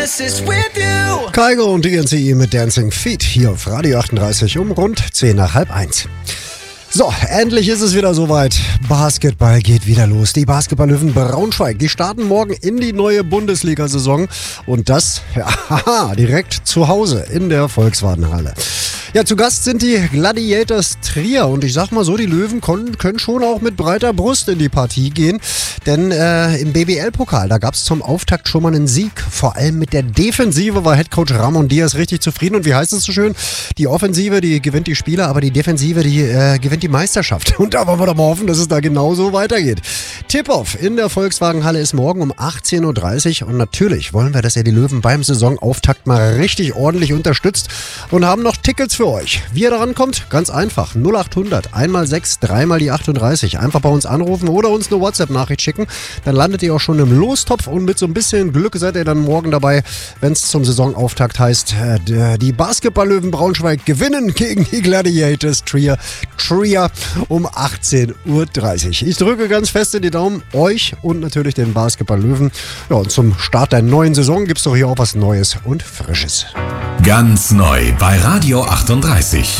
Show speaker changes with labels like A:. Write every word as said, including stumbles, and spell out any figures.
A: promises with you.
B: Kygo und D N C E mit Dancing Feet hier auf Radio achtunddreißig um rund zehn nach halb eins. So, endlich ist es wieder soweit. Basketball geht wieder los. Die Basketball-Löwen Braunschweig, die starten morgen in die neue Bundesliga-Saison. Und das, ja, direkt zu Hause in der Volkswagenhalle. Ja, zu Gast sind die Gladiators Trier. Und ich sag mal so, die Löwen können, können schon auch mit breiter Brust in die Partie gehen. Denn äh, im B B L-Pokal, da gab es zum Auftakt schon mal einen Sieg. Vor allem mit der Defensive war Headcoach Ramon Diaz richtig zufrieden. Und wie heißt es so schön? Die Offensive, die gewinnt die Spieler, aber die Defensive, die äh, gewinnt die Meisterschaft. Und da wollen wir doch mal hoffen, dass es da genauso weitergeht. Tip-Off in der Volkswagenhalle ist morgen um achtzehn Uhr dreißig. Und natürlich wollen wir, dass ihr die Löwen beim Saisonauftakt mal richtig ordentlich unterstützt. Und haben noch Tickets für euch. Wie ihr da rankommt? Ganz einfach. null acht hundert, einmal sechs, dreimal die achtunddreißig. Einfach bei uns anrufen oder uns eine WhatsApp-Nachricht schicken. Dann landet ihr auch schon im Lostopf und mit so ein bisschen Glück seid ihr dann morgen dabei, wenn es zum Saisonauftakt heißt, äh, die Basketball-Löwen Braunschweig gewinnen gegen die Gladiators Trier. Trier um achtzehn Uhr dreißig. Ich drücke ganz fest in die Daumen, euch und natürlich den Basketball-Löwen. Ja, und zum Start der neuen Saison gibt es doch hier auch was Neues und Frisches.
C: Ganz neu bei Radio achtunddreißig.